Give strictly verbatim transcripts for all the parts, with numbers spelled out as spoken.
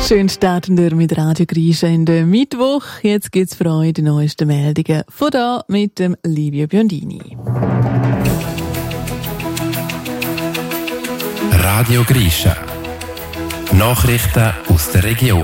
Schön starten wir mit Radio Grisha in den Mittwoch. Jetzt geht's für euch die neuesten Meldungen von da mit dem Livio Biondini. Radio Grisha. Nachrichten aus der Region.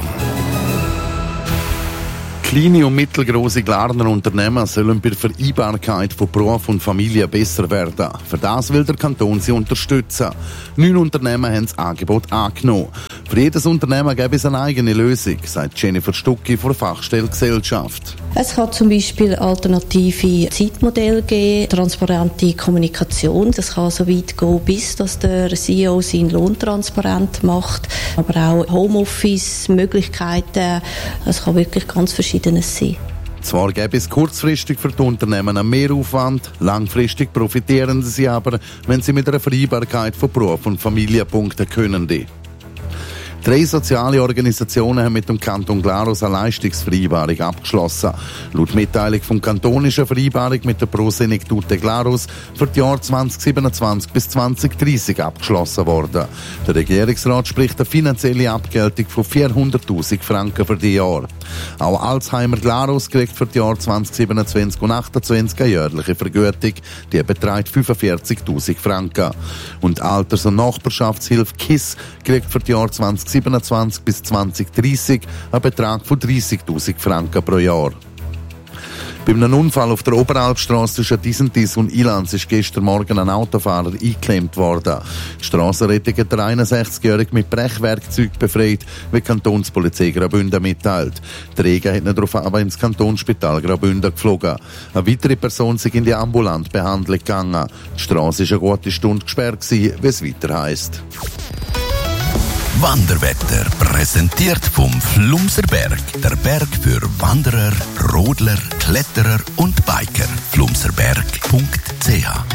Kleine und mittelgroße Glarner Unternehmen sollen bei der Vereinbarkeit von Beruf und Familie besser werden. Für das will der Kanton sie unterstützen. Neun Unternehmen haben das Angebot angenommen. Für jedes Unternehmen gäbe es eine eigene Lösung, sagt Jennifer Stucki von der Fachstelle Gesellschaft. Es kann zum Beispiel alternative Zeitmodelle geben, transparente Kommunikation. Das kann so weit gehen, bis dass der C E O seinen Lohn transparent macht. Aber auch Homeoffice-Möglichkeiten. Es kann wirklich ganz Verschiedenes sein. Zwar gäbe es kurzfristig für die Unternehmen einen Mehraufwand, langfristig profitieren sie aber, wenn sie mit einer Vereinbarkeit von Beruf und Familie punkten können. Drei soziale Organisationen haben mit dem Kanton Glarus eine Leistungsvereinbarung abgeschlossen. Laut Mitteilung vom Kanton ist eine Vereinbarung mit der Prosenektute Glarus für die Jahre zwanzig siebenundzwanzig bis zwanzig dreissig abgeschlossen worden. Der Regierungsrat spricht eine finanzielle Abgeltung von vierhunderttausend Franken für die Jahre. Auch Alzheimer Glarus kriegt für die Jahre zwanzig siebenundzwanzig und achtundzwanzig eine jährliche Vergütung, die beträgt fünfundvierzigtausend Franken. Und Alters- und Nachbarschaftshilfe K I S kriegt für die Jahre zwanzig siebenundzwanzig bis zwanzig dreissig einen Betrag von dreißigtausend Franken pro Jahr. Bei einem Unfall auf der Oberalpstrasse zwischen Disentis und Ilanz ist gestern Morgen ein Autofahrer eingeklemmt worden. Die Strassenrettung hat der einundsechzigjährige mit Brechwerkzeug befreit, wie die Kantonspolizei Graubünden mitteilt. Der Regen hat ihn darauf aber ins Kantonsspital Graubünden geflogen. Eine weitere Person ist in die ambulante Behandlung gegangen. Die Strasse war eine gute Stunde gesperrt, wie es weiter heisst. Wanderwetter präsentiert vom Flumserberg. Der Berg für Wanderer, Rodler, Kletterer und Biker. flumserberg punkt c h.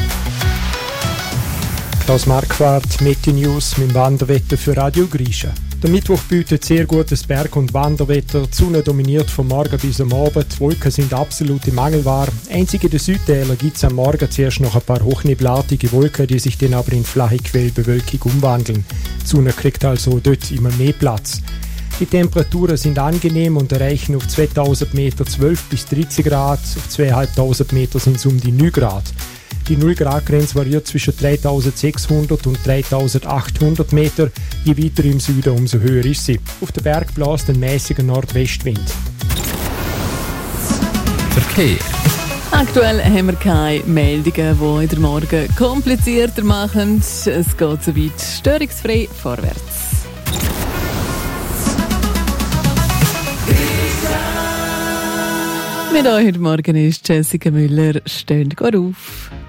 Klaus Marquardt, Meteo News mit dem Wanderwetter für Radio Grisha. Der Mittwoch bietet sehr gutes Berg- und Wanderwetter. Die Sonne dominiert vom Morgen bis am Abend. Die Wolken sind absolute Mangelware. Einzig in den Südtälern gibt es am Morgen zuerst noch ein paar hochnebelartige Wolken, die sich dann aber in flache Quellbewölkung umwandeln. Die Sonne kriegt also dort immer mehr Platz. Die Temperaturen sind angenehm und erreichen auf zweitausend Meter zwölf bis dreizehn Grad. Auf zweitausendfünfhundert Meter sind es um die neun Grad. Die null Grad Grenze variiert zwischen dreitausendsechshundert und dreitausendachthundert Meter. Je weiter im Süden, umso höher ist sie. Auf den Berg bläst ein mäßiger Nordwestwind. Verkehr. Aktuell haben wir keine Meldungen, die in der Morgen komplizierter machen. Es geht soweit störungsfrei vorwärts. Mit euch heute Morgen ist Jessica Müller. Steht auf.